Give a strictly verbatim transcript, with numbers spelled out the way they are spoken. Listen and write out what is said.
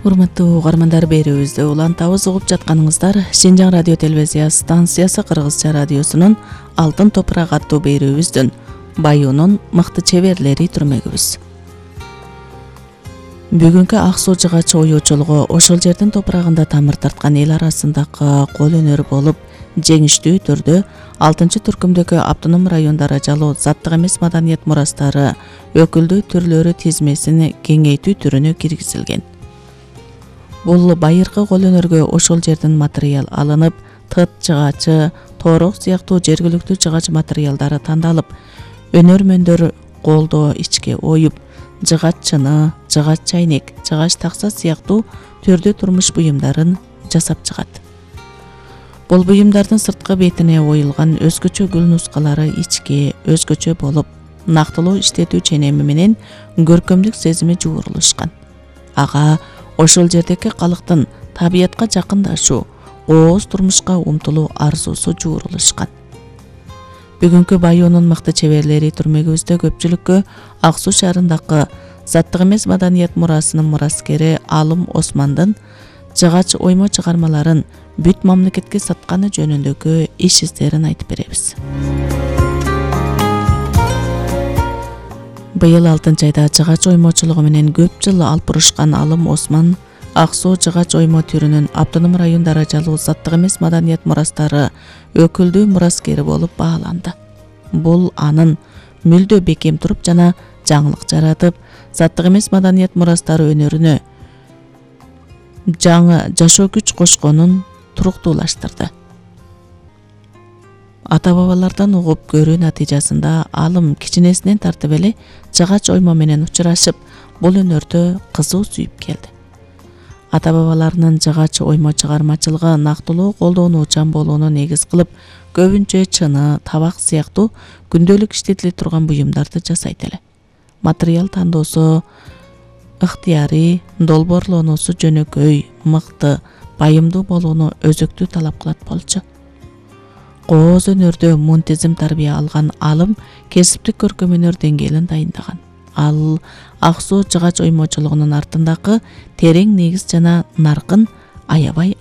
Урматтуу угармандар, берүүбүздү улантабыз, угуп жатканыңыздар Шинжаң радио телевизия станциясы Кыргызча радиосунун Алтын топурак аттуу берүүбүздүн Баюунун мыкты чеберлери түрмөгүбүз. Бүгүнкү ак суу жыгач оюучулугу ошол жердин топурагында тамыр тарткан эл арасындагы кол өнөр болуп, жеңиштүү түрдө алтынчы түркүмдөгү автоном райондор ажалуу заттык эмес маданият мурастары өкүлдүү түрлөрү тизмесин кеңейтүү түрүнө киргизилген. Бул байыркы кол өнөргө ошол жердин материал алынып, тыт жыгачы, тоорок сыяктуу жергиликтүү жыгач материалдары тандалып, өнөрмөндөр колдо ичке оюп, жыгач чыны, жыгач чайнек, жыгач такса сыяктуу түрдүү турмуш буюмдарын жасап чыгат. Бул буюмдардын сырткы бетине оюлган өзгөчө гүл нускалары ичке өзгөчө болуп, нактылуу иштетүү ченеми менен көркөмдүк сезими жуурулушкан. Ага ошол жердеги калктын табиятка жакындашуу, ооз турмушка умтулуу арзусу жуурулушкан. Бүгүнкү Баюунун мыкты чеберлери түрмөгүбүздө көпчүлүккө Ак суу шаарындагы заттык эмес маданият мурасынын мураскери Алым Османдын жыгач оймо чыгармаларын бүт мамлекетке сатканы жөнүндөгү иш издерин айтып беребиз. Быйыл алтынчы айда жыгач оймочулугу менен көп жыл алпурушкан Алым Осман ак суу жыгач оймо түрүнүн автоном райондор ажалуу заттык эмес маданият мурастары өкүлдүү мураскери болуп бааланды. Бул анын мүлдө бекем туруп жана жаңылык жаратып, заттык эмес маданият мурастары өнөрүнө жаңы жашоо күч кошконун туруктуулаштырды. Ата-бабалардан угуп көрүү натыйжасында Алым кичинесинен тартып эле жыгач оймо менен учурашып, бул өнөрдү кызуу сүйүп келди. Ата-бабаларынын жыгач оймо чыгармачылыгы нактылуу колдонуучан болууну негиз кылып, көбүнчө чыны, табак сыяктуу күндөлүк иштетиле турган буюмдарды жасайт эле. Материал тандоосу ыктыярый, долбоорлонуусу жөнөкөй, мыкты, байымдуу болууну өзөктүү талап кылат болчу. Кооз өнөрдө мунтизим тарбия алган Алым кесиптик көркөм өнөр деңгээлин дайындаган. Ал ак суу жыгач оймочулугунун артындагы терең негиз жана наркын аябай